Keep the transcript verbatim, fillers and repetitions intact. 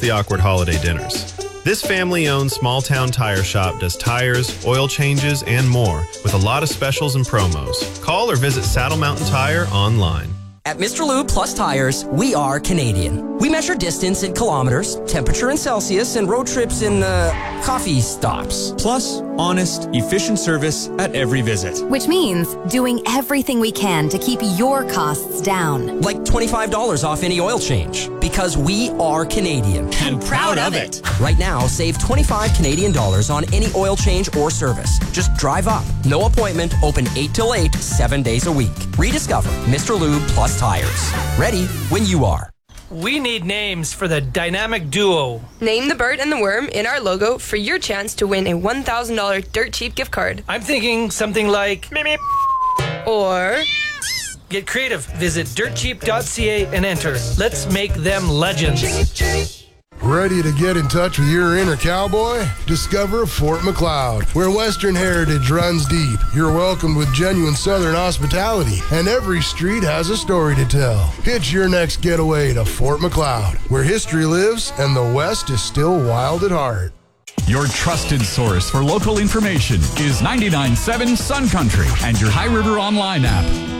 the awkward holiday dinners. This family-owned small-town tire shop does tires, oil changes, and more with a lot of specials and promos. Call or visit Saddle Mountain Tire online. At Mister Lube Plus Tires, we are Canadian. We measure distance in kilometers, temperature in Celsius, and road trips in, uh, coffee stops. Plus, honest, efficient service at every visit. Which means doing everything we can to keep your costs down. Like twenty-five dollars off any oil change. Because we are Canadian. And proud of it. Right now, save twenty-five Canadian dollars on any oil change or service. Just drive up. No appointment. Open eight till eight, seven days a week. Rediscover Mister Lube Plus Tires. Ready when you are. We need names for the dynamic duo. Name the bird and the worm in our logo for your chance to win a one thousand dollars Dirt Cheap gift card. I'm thinking something like... Meep, meep. Or... Get creative. Visit dirt cheap dot c a and enter. Let's make them legends. Ready to get in touch with your inner cowboy? Discover Fort McLeod, where Western heritage runs deep. You're welcomed with genuine Southern hospitality, and every street has a story to tell. Hitch your next getaway to Fort McLeod, where history lives and the West is still wild at heart. Your trusted source for local information is ninety-nine point seven Sun Country and your High River Online app.